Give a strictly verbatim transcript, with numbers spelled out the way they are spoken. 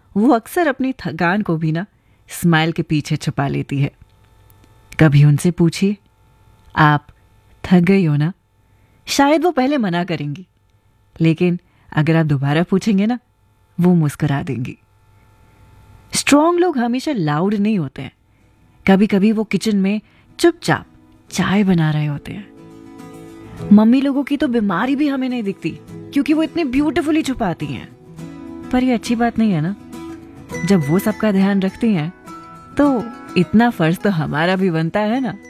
वो अक्सर अपनी थकान को भी ना स्माइल के पीछे छुपा लेती है। कभी उनसे पूछिए, आप थक गई हो ना? शायद वो पहले मना करेंगी, लेकिन अगर आप दोबारा पूछेंगे ना, वो मुस्कुरा देंगी। स्ट्रॉन्ग लोग हमेशा लाउड नहीं होते हैं। कभी कभी वो किचन में चुपचाप चाय बना रहे होते हैं। मम्मी लोगों की तो बीमारी भी हमें नहीं दिखती, क्योंकि वो इतने ब्यूटीफुली छुपाती हैं। पर ये अच्छी बात नहीं है ना? जब वो सबका ध्यान रखती हैं, तो इतना फर्ज तो हमारा भी बनता है ना।